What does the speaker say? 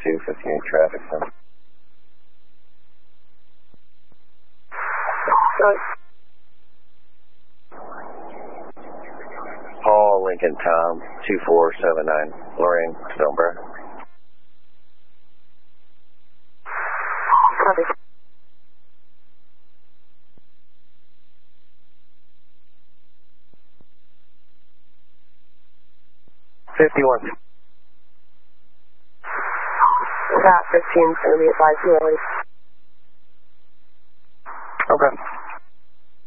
258 traffic. Paul Lincoln Tom 2479 Lorraine Stoneborough. Copy. 51. Cat 15 is going to be advised. Okay.